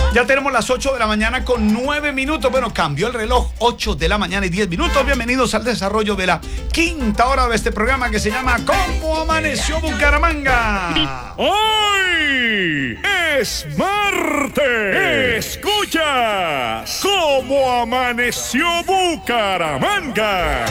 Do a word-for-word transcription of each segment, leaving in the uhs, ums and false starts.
Ya tenemos las ocho de la mañana con nueve minutos. Bueno, cambió el reloj, ocho de la mañana y diez minutos. Bienvenidos al desarrollo de la quinta hora de este programa que se llama ¿Cómo amaneció Bucaramanga? ¡Hoy es martes! ¡Escuchas! ¿Cómo amaneció Bucaramanga?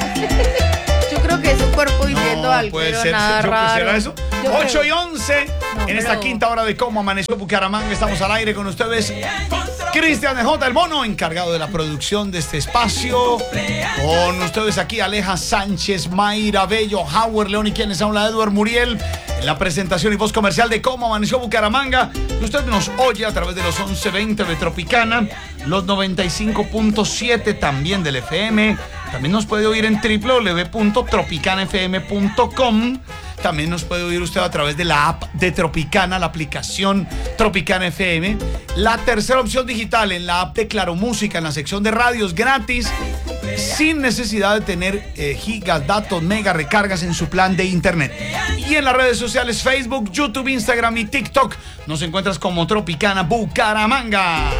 Yo creo que es su cuerpo diciendo No, algo, puede pero ser, nada yo creo que raro. será eso. Yo ocho creo. y once No, en pero- esta quinta hora de Cómo amaneció Bucaramanga. Estamos al aire con ustedes. Cristian de J, el mono, encargado de la producción de este espacio. Con ustedes aquí Aleja Sánchez, Mayra Bello, Howard León y quienes habla Edward Muriel. En la presentación y voz comercial de Cómo amaneció Bucaramanga. Usted nos oye a través de los once veinte de Tropicana, los noventa y cinco punto siete también del F M. También nos puede oír en doble u doble u doble u punto tropicana f m punto com. También nos puede oír usted a través de la app de Tropicana, la aplicación Tropicana F M. La tercera opción digital en la app de Claro Música, en la sección de radios gratis, sin necesidad de tener eh, gigas, datos, mega recargas en su plan de internet. Y en las redes sociales Facebook, YouTube, Instagram y TikTok nos encuentras como Tropicana Bucaramanga.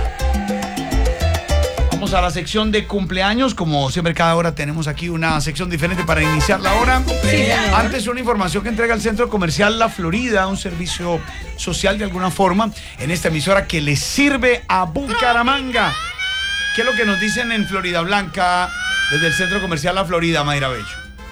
Vamos a la sección de cumpleaños. Como siempre, cada hora tenemos aquí una sección diferente para iniciar la hora. Sí, Antes, una información que entrega el Centro Comercial La Florida, un servicio social de alguna forma en esta emisora que le sirve a Bucaramanga. ¿Qué es lo que nos dicen en Florida Blanca desde el Centro Comercial La Florida, Mayra Bello?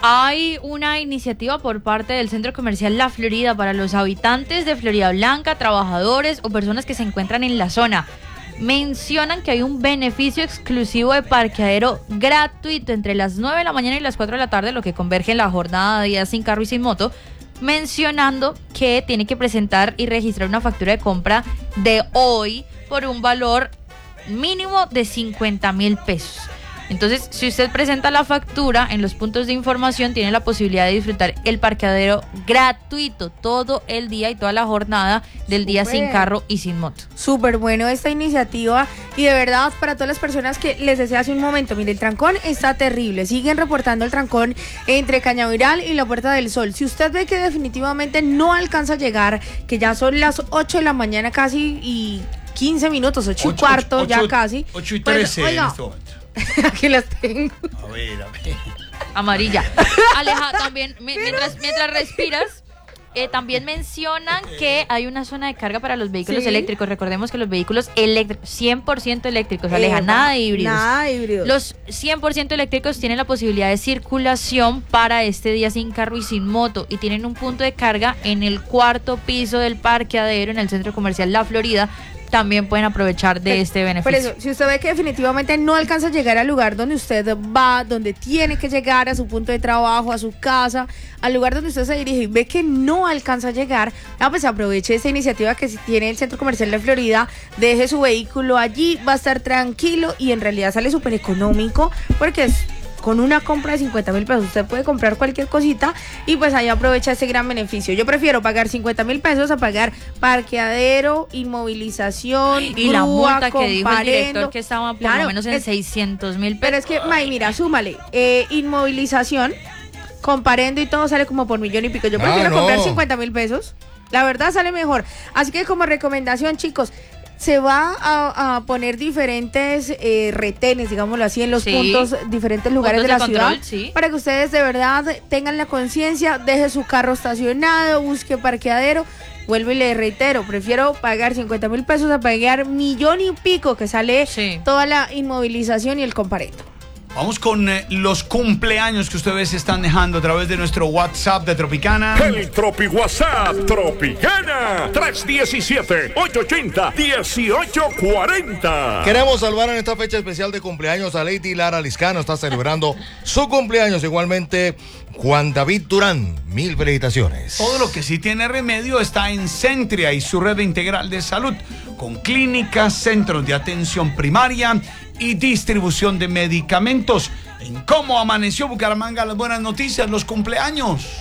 Hay una iniciativa por parte del Centro Comercial La Florida para los habitantes de Florida Blanca, trabajadores o personas que se encuentran en la zona. Mencionan que hay un beneficio exclusivo de parqueadero gratuito entre las nueve de la mañana y las cuatro de la tarde, lo que converge en la jornada de días sin carro y sin moto, mencionando que tiene que presentar y registrar una factura de compra de hoy por un valor mínimo de cincuenta mil pesos. Entonces, si usted presenta la factura en los puntos de información, tiene la posibilidad de disfrutar el parqueadero gratuito todo el día y toda la jornada del día Súper. sin carro y sin moto. Súper bueno esta iniciativa y de verdad para todas las personas que les decía hace un momento, mire, el trancón está terrible, siguen reportando el trancón entre Cañaveral y la Puerta del Sol. Si usted ve que definitivamente no alcanza a llellegar, que ya son las ocho de la mañana casi y quince minutos, ocho y cuarto ya casi. ocho y pues, trece oiga, en este momento. aquí las tengo. A ver, a ver. Amarilla. Aleja, también, mi- mientras, mientras respiras, eh, también mencionan que hay una zona de carga para los vehículos Sí. eléctricos. Recordemos que los vehículos eléctricos, cien por ciento eléctricos, Aleja, Eva, nada de híbridos. Nada de híbridos. Los cien por ciento eléctricos tienen la posibilidad de circulación para este día sin carro y sin moto y tienen un punto de carga en el cuarto piso del parqueadero en el Centro Comercial La Florida. También pueden aprovechar de este beneficio. Por eso, si usted ve que definitivamente no alcanza a llegar al lugar donde usted va, donde tiene que llegar, a su punto de trabajo, a su casa, al lugar donde usted se dirige y ve que no alcanza a llegar, ah, pues aproveche esta iniciativa que tiene el Centro Comercial de Florida, deje su vehículo allí, va a estar tranquilo y en realidad sale súper económico porque es... Con una compra de cincuenta mil pesos usted puede comprar cualquier cosita y pues ahí aprovecha ese gran beneficio. Yo prefiero pagar cincuenta mil pesos a pagar parqueadero, inmovilización, y la grúa, multa que dijo el comparendo. director que estaba por Claro, lo menos en es- seiscientos mil Pero pesos. es que, May, mira, súmale, eh, inmovilización, comparendo y todo sale como por millón y pico. Yo Ah, prefiero no. comprar cincuenta mil pesos. La verdad sale mejor. Así que como recomendación, chicos, se va a, a poner diferentes eh, retenes, digámoslo así, en los Sí. puntos, diferentes lugares Puntos de la de control, ciudad, sí. para que ustedes de verdad tengan la conciencia, deje su carro estacionado, busque parqueadero. Vuelvo y le reitero, prefiero pagar cincuenta mil pesos a pagar millón y pico que sale Sí. toda la inmovilización y el comparendo. Vamos con eh, los cumpleaños que ustedes están dejando a través de nuestro WhatsApp de Tropicana. El Tropi WhatsApp Tropicana tres uno siete, ocho ocho cero, uno ocho cuatro cero. Queremos salvar en esta fecha especial de cumpleaños a Lady Lara Liscano. Está celebrando su cumpleaños. Igualmente, Juan David Durán. Mil felicitaciones. Todo lo que sí tiene remedio está en Centria y su red integral de salud, con clínicas, centros de atención primaria y distribución de medicamentos. En Cómo amaneció Bucaramanga, las buenas noticias, los cumpleaños.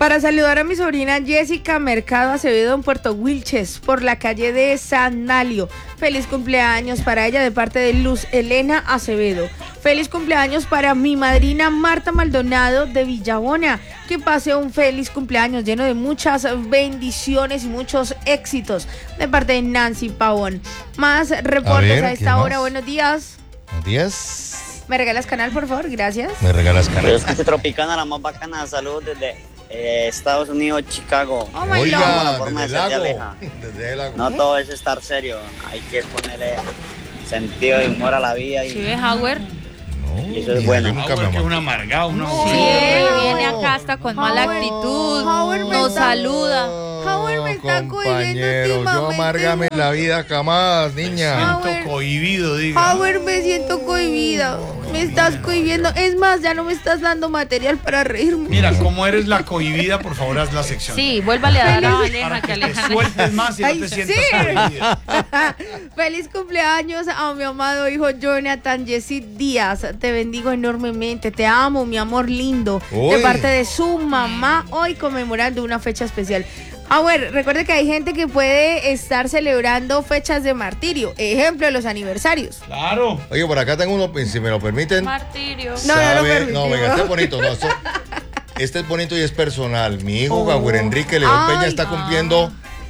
Para saludar a mi sobrina Jessica Mercado Acevedo en Puerto Wilches, por la calle de San Dalio. Feliz cumpleaños para ella de parte de Luz Elena Acevedo. Feliz cumpleaños para mi madrina Marta Maldonado de Villabona. Que pase un feliz cumpleaños lleno de muchas bendiciones y muchos éxitos de parte de Nancy Pavón. Más reportes a, ver, a esta hora. Más? Buenos días. Buenos días. ¿Me regalas canal, por favor? Gracias. Me regalas canal. Yo escucho Tropicana, la más bacana. Saludos desde eh, Estados Unidos, Chicago. Oh my Oiga, God. La forma desde de el ser lago. Aleja. Desde el lago. No todo es estar serio. Hay que ponerle sentido de humor a la vida. Y, ¿Sí ves, Howard? y eso es bueno. Ah, porque es un amargado, una Sí, él viene acá hasta con mala Howard, actitud, Howard me nos está- saluda. Howard me está cohibiendo Compañero, yo últimamente. amárgame la vida jamás, niña. Howard. Siento cohibido, diga. Howard, me siento cohibida. Me estás cohibiendo. Es más, ya no me estás dando material para reírme. Mira, como eres la cohibida, por favor, haz la sección. Sí, vuélvale a dar a Para Aleja, que que te Aleja no- sueltes más y Ay, no te sientas sí. cohibida. Feliz cumpleaños a mi amado hijo Jonathan Yesid Díaz. Te bendigo enormemente. Te amo, mi amor lindo. Uy. De parte de su mamá, hoy conmemorando una fecha especial. Ah, bueno, recuerde que hay gente que puede estar celebrando fechas de martirio. Ejemplo, los aniversarios. Claro. Oye, por acá tengo uno, si me lo permiten. Martirio. No, no lo ¿sabe? permitimos. No, venga, este es bonito. No, esto- este es bonito y es personal. Mi hijo, Oh. Gabriel Enrique León Ay, Peña, está ah. cumpliendo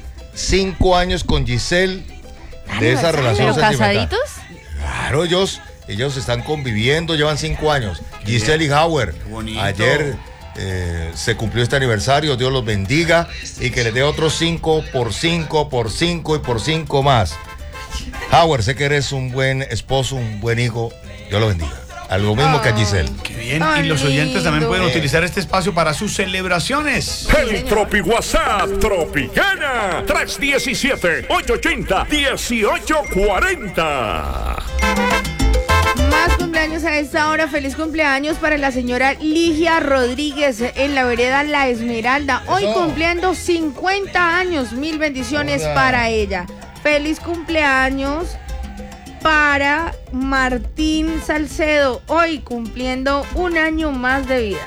cinco años con Giselle de esa relación ¿Pero sentimental. casaditos? Claro, ellos, ellos están conviviendo, llevan cinco años. Giselle y Howard. Qué bonito. Ayer eh, se cumplió este aniversario, Dios los bendiga y que les dé otros cinco por cinco, por cinco y por cinco más. Howard, sé que eres un buen esposo, un buen hijo, Dios lo bendiga. Algo mismo que a Giselle. Qué bien. Ay, Y los oyentes también lindo. pueden utilizar este espacio para sus celebraciones. El Tropi WhatsApp Tropicana tres uno siete, ocho ocho cero, uno ocho cuatro cero. Más cumpleaños a esta hora. Feliz cumpleaños para la señora Ligia Rodríguez en la vereda La Esmeralda. Hoy Eso. cumpliendo cincuenta años. Mil bendiciones Hola. para ella. Feliz cumpleaños para Martín Salcedo. Hoy cumpliendo un año más de vida.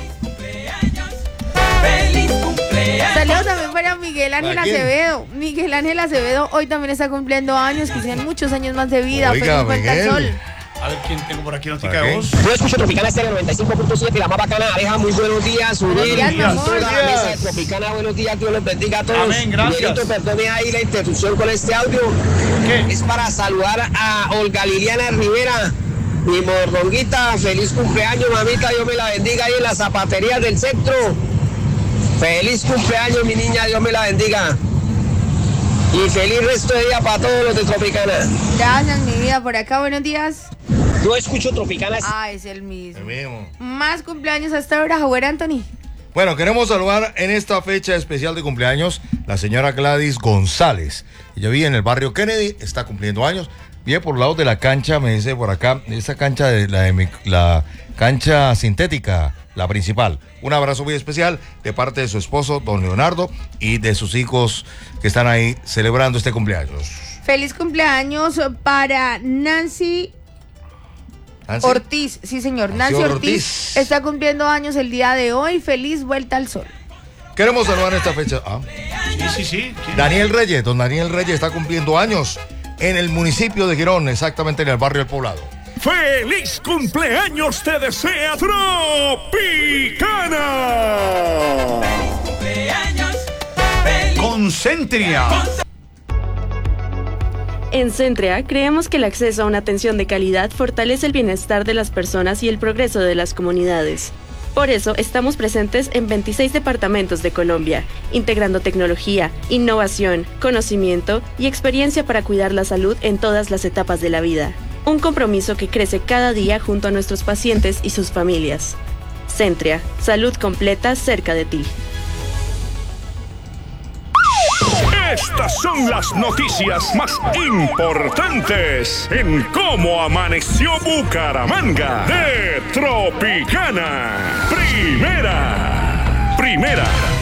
Saludos también para Miguel Ángel ¿Para quién? Acevedo. Miguel Ángel Acevedo hoy también está cumpliendo años. Que sean muchos años más de vida. Oiga, Feliz vuelta al Miguel. sol. A ver quién tengo por aquí, notica ¿Para de qué? voz. Yo escucho Tropicana Estéreo noventa y cinco punto siete, la más bacana. Aleja, muy buenos días. Buenos Uriel, días, mi y amor. toda la Buenos días. mesa de Tropicana, buenos días. Dios los bendiga a todos. Amén, gracias. Miguelito, perdone ahí la interrupción con este audio. ¿Qué? Es para saludar a Olga Liliana Rivera, mi mordonguita. Feliz cumpleaños, mamita. Dios me la bendiga ahí en las zapaterías del centro. Feliz cumpleaños, mi niña. Dios me la bendiga. Y feliz resto de día para todos los de Tropicana. Gracias, mi vida. Por acá, buenos días. Yo escucho Tropicana. Ah, es el mismo. El mismo. Más cumpleaños hasta ahora, Howard Anthony. Bueno, queremos saludar en esta fecha especial de cumpleaños la señora Gladys González. Ella vive en el barrio Kennedy, está cumpliendo años. Vive por lados de la cancha, me dice por acá, esa cancha de la, de mi- la cancha sintética, la principal. Un abrazo muy especial de parte de su esposo, don Leonardo, y de sus hijos que están ahí celebrando este cumpleaños. Feliz cumpleaños para Nancy ¿Nancy? Ortiz. Sí, señor. Nancy Nancy Ortiz, Ortiz. está cumpliendo años el día de hoy. Feliz vuelta al sol. Queremos saludar en esta fecha. Ah, Sí, sí, sí. ¿Quién? Daniel Reyes, don Daniel Reyes está cumpliendo años en el municipio de Girón, exactamente en el barrio El Poblado. ¡Feliz cumpleaños te desea Tropicana! Concentria. En Centrea creemos que el acceso a una atención de calidad fortalece el bienestar de las personas y el progreso de las comunidades. Por eso estamos presentes en veintiséis departamentos de Colombia, integrando tecnología, innovación, conocimiento y experiencia para cuidar la salud en todas las etapas de la vida. Un compromiso que crece cada día junto a nuestros pacientes y sus familias. Centrea, salud completa cerca de ti. Estas son las noticias más importantes en cómo amaneció Bucaramanga de Tropicana. Primera, primera.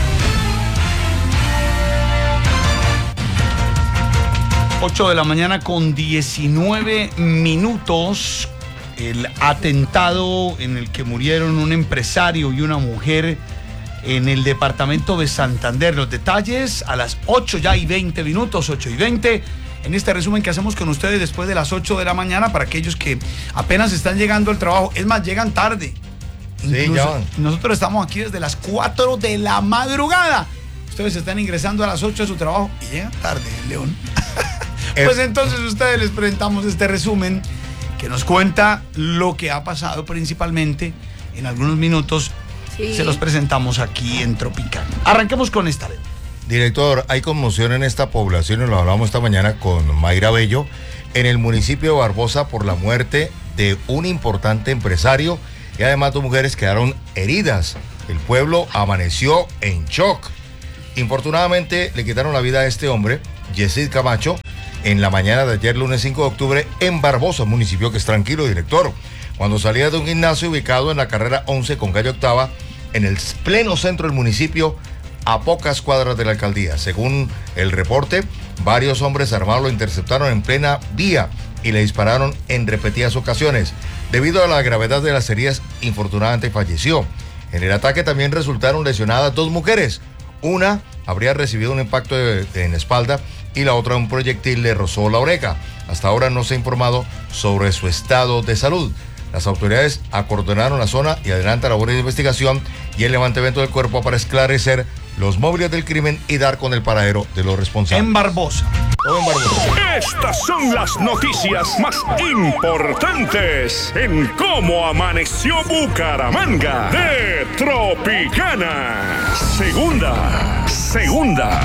ocho de la mañana con diecinueve minutos. El atentado en el que murieron un empresario y una mujer en el departamento de Santander. Los detalles a las ocho ya y veinte minutos, ocho y veinte. En este resumen que hacemos con ustedes después de las ocho de la mañana para aquellos que apenas están llegando al trabajo. Es más, llegan tarde. Sí, ya van. Nosotros estamos aquí desde las cuatro de la madrugada. Ustedes están ingresando a las ocho de su trabajo y llegan tarde, León. Pues entonces ustedes les presentamos este resumen que nos cuenta lo que ha pasado principalmente en algunos minutos. Sí. Se los presentamos aquí en Tropicana. Arranquemos con esta ley. Director, hay conmoción en esta población, y lo hablamos esta mañana con Mayra Bello, en el municipio de Barbosa por la muerte de un importante empresario y además dos mujeres quedaron heridas. El pueblo amaneció en shock. Infortunadamente le quitaron la vida a este hombre, Yesid Camacho, en la mañana de ayer, lunes cinco de octubre, en Barbosa, municipio que es tranquilo, director, cuando salía de un gimnasio ubicado en la carrera once con calle Octava, en el pleno centro del municipio, a pocas cuadras de la alcaldía. Según el reporte, varios hombres armados lo interceptaron en plena vía y le dispararon en repetidas ocasiones. Debido a la gravedad de las heridas, infortunadamente falleció. En el ataque también resultaron lesionadas dos mujeres. Una habría recibido un impacto de, de, en la espalda y la otra un proyectil le rozó la oreja. Hasta ahora no se ha informado sobre su estado de salud. Las autoridades acordonaron la zona y adelantan labores de investigación y el levantamiento del cuerpo para esclarecer los móviles del crimen y dar con el paradero de los responsables. En Barbosa. Todo en Barbosa. Estas son las noticias más importantes en cómo amaneció Bucaramanga de Tropicana. Segunda, segunda.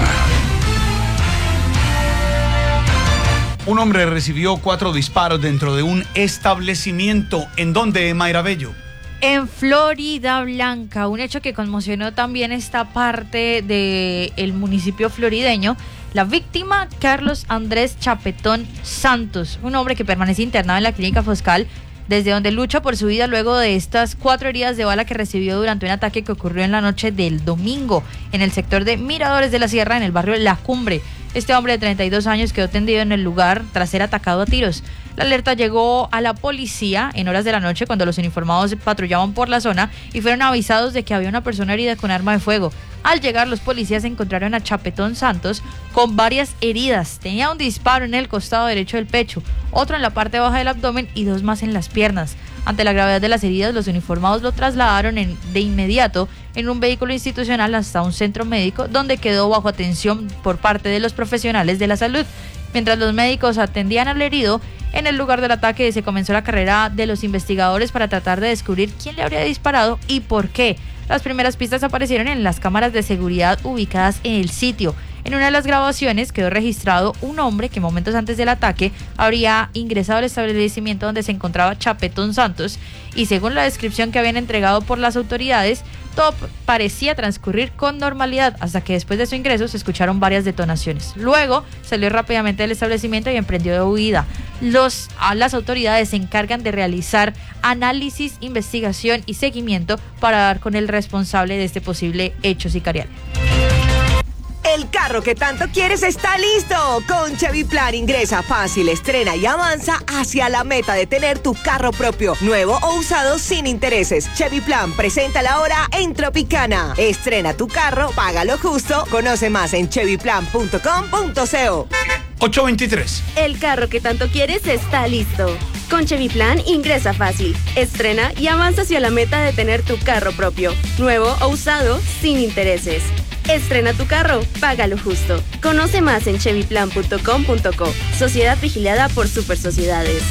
Un hombre recibió cuatro disparos dentro de un establecimiento. ¿En dónde, Mayra Bello? En Florida Blanca, un hecho que conmocionó también esta parte del municipio florideño. La víctima, Carlos Andrés Chapetón Santos, un hombre que permanece internado en la clínica Foscal, desde donde lucha por su vida luego de estas cuatro heridas de bala que recibió durante un ataque que ocurrió en la noche del domingo en el sector de Miradores de la Sierra, en el barrio La Cumbre. Este hombre de treinta y dos años quedó tendido en el lugar tras ser atacado a tiros. La alerta llegó a la policía en horas de la noche cuando los uniformados patrullaban por la zona y fueron avisados de que había una persona herida con arma de fuego. Al llegar, los policías encontraron a Chapetón Santos con varias heridas. Tenía un disparo en el costado derecho del pecho, otro en la parte baja del abdomen y dos más en las piernas. Ante la gravedad de las heridas, los uniformados lo trasladaron en, de inmediato en un vehículo institucional hasta un centro médico donde quedó bajo atención por parte de los profesionales de la salud. Mientras los médicos atendían al herido, en el lugar del ataque se comenzó la carrera de los investigadores para tratar de descubrir quién le habría disparado y por qué. Las primeras pistas aparecieron en las cámaras de seguridad ubicadas en el sitio. En una de las grabaciones quedó registrado un hombre que momentos antes del ataque habría ingresado al establecimiento donde se encontraba Chapetón Santos y según la descripción que habían entregado por las autoridades, todo parecía transcurrir con normalidad hasta que después de su ingreso se escucharon varias detonaciones. Luego salió rápidamente del establecimiento y emprendió de huida. Los, las autoridades se encargan de realizar análisis, investigación y seguimiento para dar con el responsable de este posible hecho sicarial. El carro que tanto quieres está listo. Con Chevy Plan ingresa fácil, estrena y avanza hacia la meta de tener tu carro propio, nuevo o usado sin intereses. Chevy Plan presenta la hora en Tropicana. Estrena tu carro, págalo justo. Conoce más en chevy plan punto com punto co. ocho veintitrés. El carro que tanto quieres está listo. Con Chevy Plan ingresa fácil, estrena y avanza hacia la meta de tener tu carro propio, nuevo o usado sin intereses. Estrena tu carro, págalo justo. Conoce más en chevy plan punto com punto co. Sociedad vigilada por Super Sociedades.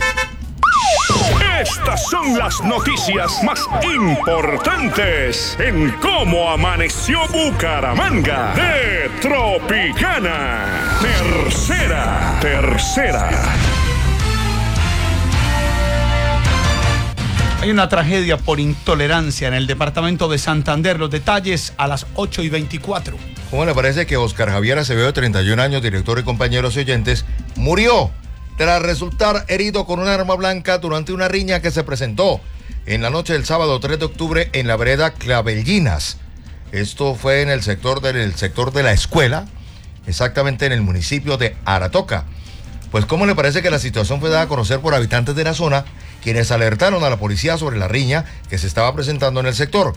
Estas son las noticias más importantes en cómo amaneció Bucaramanga de Tropicana. Tercera, tercera. Hay una tragedia por intolerancia en el departamento de Santander. Los detalles a las ocho y veinticuatro. ¿Cómo le parece que Oscar Javier Acevedo, de treinta y un años, director y compañeros y oyentes, murió tras resultar herido con un arma blanca durante una riña que se presentó en la noche del sábado tres de octubre en la vereda Clavellinas? Esto fue en el sector del sector de la escuela, exactamente en el municipio de Aratoca. Pues ¿cómo le parece que la situación fue dada a conocer por habitantes de la zona, quienes alertaron a la policía sobre la riña que se estaba presentando en el sector?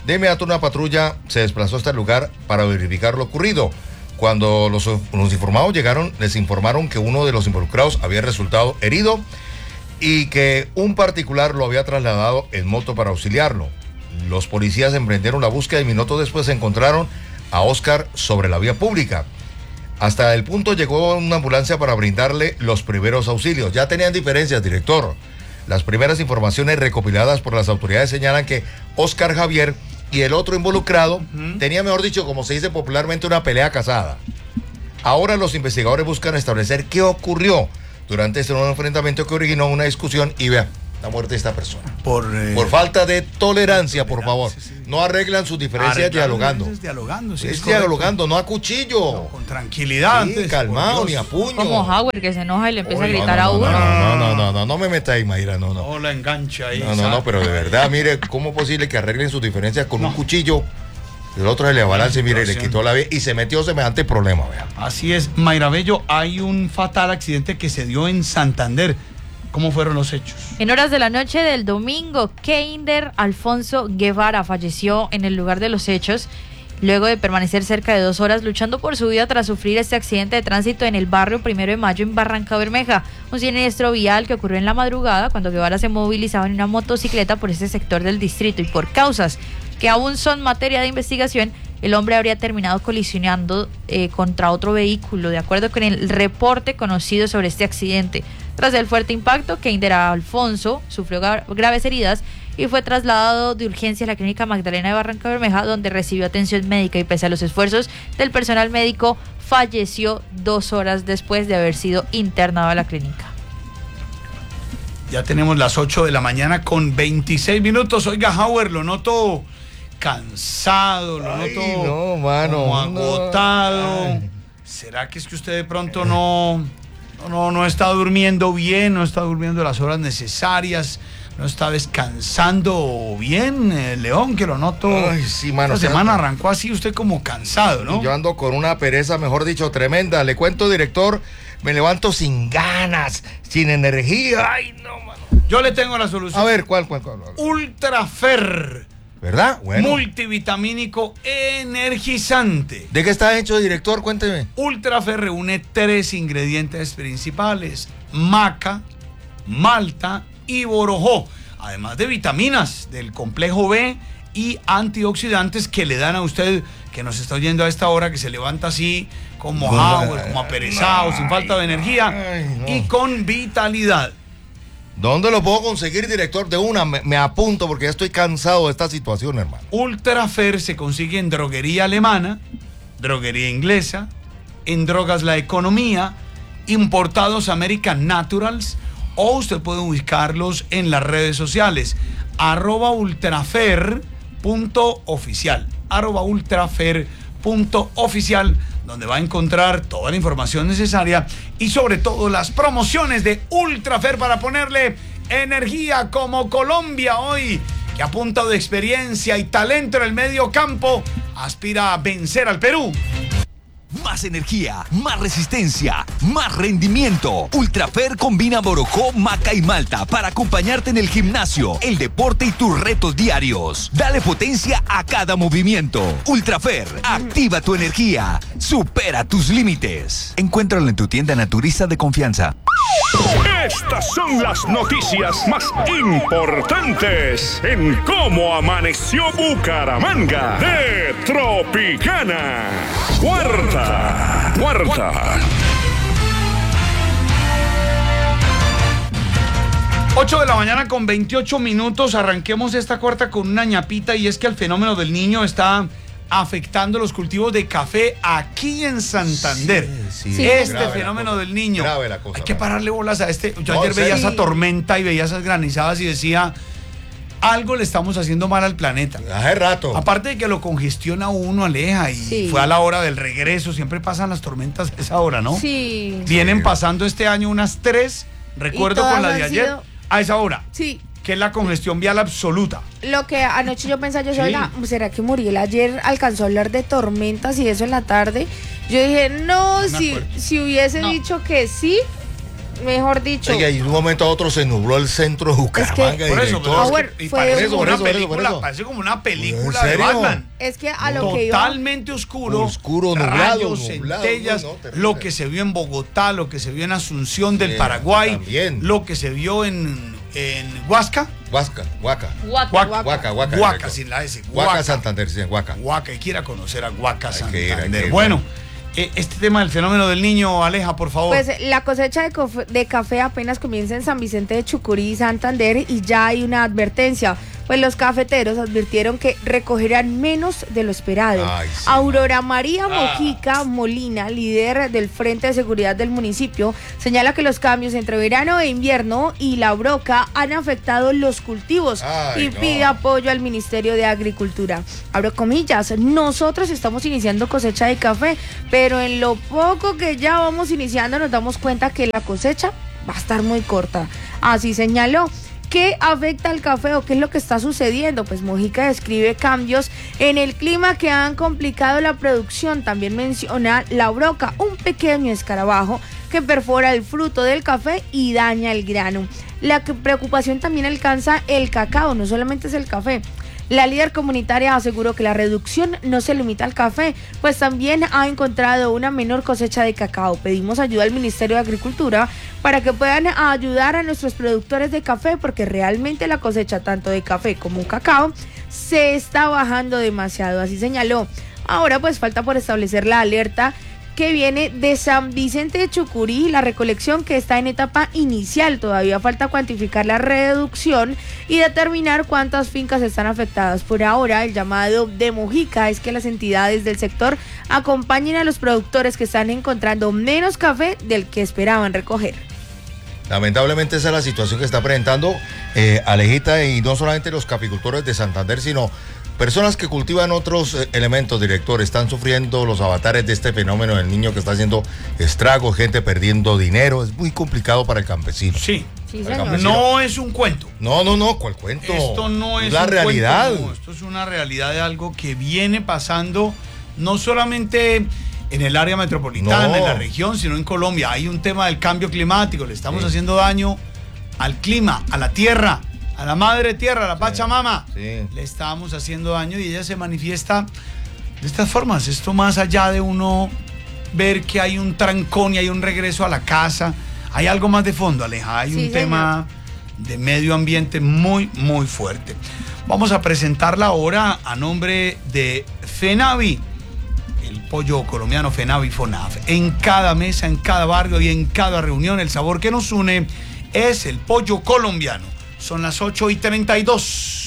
De inmediato una patrulla se desplazó hasta el lugar para verificar lo ocurrido. Cuando los, los informados llegaron, les informaron que uno de los involucrados había resultado herido y que un particular lo había trasladado en moto para auxiliarlo. Los policías emprendieron la búsqueda y minutos después se encontraron a Oscar sobre la vía pública. Hasta el punto llegó una ambulancia para brindarle los primeros auxilios. Ya tenían diferencias, director. Las primeras informaciones recopiladas por las autoridades señalan que Oscar Javier y el otro involucrado uh-huh. tenía, mejor dicho, como se dice popularmente, una pelea casada. Ahora los investigadores buscan establecer qué ocurrió durante este nuevo enfrentamiento que originó una discusión y vea, la muerte de esta persona. Por, eh, por falta de tolerancia, por favor. Sí, sí. No arreglan sus diferencias Arreglar dialogando. dialogando sí, es, es dialogando, no a cuchillo. No, con tranquilidad. Sí, antes, calmado, ni a puño. Como Howard, que se enoja y le empieza Oye, a gritar no, no, a uno. No, no, no, no, no, no me meta ahí, Mayra, no, no. No la engancha ahí. No, no, no, pero de verdad, mire, ¿cómo es posible que arreglen sus diferencias con no. un cuchillo? El otro se le abalance, mire, y le quitó la vida y se metió semejante problema, vea. Así es, Mayra Bello, hay un fatal accidente que se dio en Santander. ¿Cómo fueron los hechos? En horas de la noche del domingo, Keinder Alfonso Guevara falleció en el lugar de los hechos, luego de permanecer cerca de dos horas luchando por su vida tras sufrir este accidente de tránsito en el barrio Primero de Mayo en Barranca Bermeja. Un siniestro vial que ocurrió en la madrugada cuando Guevara se movilizaba en una motocicleta por este sector del distrito y por causas que aún son materia de investigación, el hombre habría terminado colisionando eh, contra otro vehículo, de acuerdo con el reporte conocido sobre este accidente. Tras el fuerte impacto, Keinder Alfonso sufrió graves heridas y fue trasladado de urgencia a la clínica Magdalena de Barranca Bermeja, donde recibió atención médica y pese a los esfuerzos del personal médico, falleció dos horas después de haber sido internado a la clínica. Ya tenemos las ocho de la mañana con veintiséis minutos. Oiga, Howard, lo noto cansado, lo Ay, noto no, mano, como agotado. No. ¿Será que es que usted de pronto no... No, no está durmiendo bien, no está durmiendo las horas necesarias, no está descansando bien, eh, León, que lo noto. Ay, sí, mano. Esta semana arrancó así usted como cansado, ¿no? Yo ando con una pereza, mejor dicho, tremenda. Le cuento, director, me levanto sin ganas, sin energía. Ay, no, mano. Yo le tengo la solución. A ver, ¿cuál, cuál, cuál? cuál? Ultrafer. ¿Verdad? Bueno. Multivitamínico energizante. ¿De qué está hecho, director? Cuénteme. Ultrafer reúne tres ingredientes principales: maca, malta y borojó, además de vitaminas del complejo B y antioxidantes que le dan a usted, que nos está oyendo a esta hora, que se levanta así como agua, como aperezado, sin falta de energía, ay, no. y con vitalidad. ¿Dónde lo puedo conseguir, director? De una, me, me apunto porque ya estoy cansado de esta situación, hermano. Ultrafer se consigue en droguería alemana, droguería inglesa, en Drogas La Economía, importados American Naturals, o usted puede buscarlos en las redes sociales, arroba ultrafer punto oficial, arroba ultrafer punto oficial, donde va a encontrar toda la información necesaria y sobre todo las promociones de Ultrafer para ponerle energía, como Colombia hoy, que a punta de experiencia y talento en el medio campo aspira a vencer al Perú. Más energía, más resistencia, más rendimiento. Ultrafer combina borojó, maca y malta para acompañarte en el gimnasio, el deporte y tus retos diarios. Dale potencia a cada movimiento. Ultrafer, activa tu energía, supera tus límites. Encuéntralo en tu tienda naturista de confianza. Estas son las noticias más importantes en Cómo Amaneció Bucaramanga de Tropicana. Cuarta, cuarta. ocho de la mañana con veintiocho minutos. Arranquemos esta cuarta con una ñapita, y es que el fenómeno del Niño está afectando los cultivos de café aquí en Santander. Sí, sí. Este fenómeno del Niño. Grave la cosa, hay que pararle bolas a este. Yo no, ayer veía sí. esa tormenta y veía esas granizadas y decía, algo le estamos haciendo mal al planeta. Hace rato. Aparte de que lo congestiona uno, Aleja, y sí. fue a la hora del regreso. Siempre pasan las tormentas a esa hora, ¿no? Sí. Vienen sí. pasando este año unas tres, recuerdo con la de ayer, sido... a esa hora. Sí. Que es la congestión vial absoluta. Lo que anoche yo pensaba, yo Sí. oiga, ¿será que Muriel ayer alcanzó a hablar de tormentas y eso en la tarde? Yo dije, no, No me si, acuerdo. si hubiese No. dicho que sí, mejor dicho. Oiga, y de un momento a otro se nubló el centro de Bucaramanga. Es que, por eso, director. pero es que- y fue parece un- como una por eso, por eso, película, por eso. parece como una película ¿En de serio? Batman. Es que a lo que iba. Totalmente oscuro, Oscuro, nublado, rayos, nublado, centellas, uy, no, terrible. lo que se vio en Bogotá, lo que se vio en Asunción del Sí, Paraguay, también. lo que se vio en, en Huasca, Huasca, Huaca. Huaca. Huaca, Huaca, Huaca. Huaca, director. sin la S, Huaca, Huaca. Santander, sí, Huaca. Huaca, y quiera conocer a Huaca, Hay que ir, hay Santander. que ir. Bueno, eh, este tema del fenómeno del niño, Aleja, por favor. Pues la cosecha de, cof- de café apenas comienza en San Vicente de Chucurí y Santander y ya hay una advertencia. Pues los cafeteros advirtieron que recogerán menos de lo esperado. Ay, sí. Aurora María Mojica Molina, líder del Frente de Seguridad del municipio, señala que los cambios entre verano e invierno y la broca han afectado los cultivos Ay, y no. pide apoyo al Ministerio de Agricultura. Abro comillas, nosotros estamos iniciando cosecha de café, pero en lo poco que ya vamos iniciando nos damos cuenta que la cosecha va a estar muy corta. Así señaló. ¿Qué afecta al café o qué es lo que está sucediendo? Pues Mojica describe cambios en el clima que han complicado la producción. También menciona la broca, un pequeño escarabajo que perfora el fruto del café y daña el grano. La que- preocupación también alcanza el cacao, no solamente es el café. La líder comunitaria aseguró que la reducción no se limita al café, pues también ha encontrado una menor cosecha de cacao. Pedimos ayuda al Ministerio de Agricultura para que puedan ayudar a nuestros productores de café, porque realmente la cosecha tanto de café como cacao se está bajando demasiado, así señaló. Ahora pues falta por establecer la alerta que viene de San Vicente de Chucurí, la recolección que está en etapa inicial. Todavía falta cuantificar la reducción y determinar cuántas fincas están afectadas. Por ahora, el llamado de Mojica es que las entidades del sector acompañen a los productores que están encontrando menos café del que esperaban recoger. Lamentablemente esa es la situación que está presentando eh, Alejita, y no solamente los caficultores de Santander, sino personas que cultivan otros eh, elementos, director, están sufriendo los avatares de este fenómeno del niño que está haciendo estragos, gente perdiendo dinero. Es muy complicado para el campesino. Sí. Sí, Para el señor. campesino. No es un cuento. No, no, no, ¿cuál cuento? Esto no es la un realidad. cuento, no, esto es una realidad de algo que viene pasando no solamente en el área metropolitana, No. en la región, sino en Colombia. Hay un tema del cambio climático. Le estamos Sí. haciendo daño al clima, a la tierra, a la madre tierra, a la Pachamama. Sí. Le estamos haciendo daño y ella se manifiesta de estas formas. Esto más allá de uno ver que hay un trancón y hay un regreso a la casa, hay algo más de fondo, Aleja. Hay Sí, un señor. tema de medio ambiente muy, muy fuerte. Vamos a presentarla ahora a nombre de FENAVI, el pollo colombiano FENAVI FONAF. En cada mesa, en cada barrio y en cada reunión, el sabor que nos une es el pollo colombiano. Son las ocho y treinta y dos.